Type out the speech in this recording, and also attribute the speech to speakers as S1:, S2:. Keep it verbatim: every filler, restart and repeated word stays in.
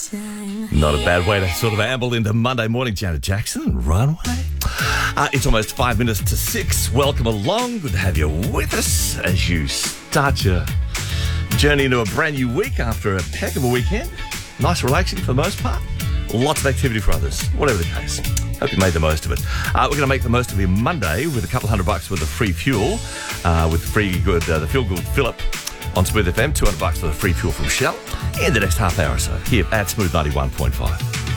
S1: Not a bad way to sort of amble into Monday morning. Janet Jackson, Runway. Uh, it's almost five minutes to six. Welcome along. Good to have you with us as you start your journey into a brand new week after a heck of a weekend. Nice, relaxing for the most part. Lots of activity for others, whatever the case. Hope you made the most of it. Uh, we're going to make the most of your Monday with a couple hundred bucks worth of free fuel uh, with free good, uh, the Feel Good Phillip on Smooth F M. two hundred bucks for the free fuel from Shell in the next half hour or so here at Smooth ninety-one point five.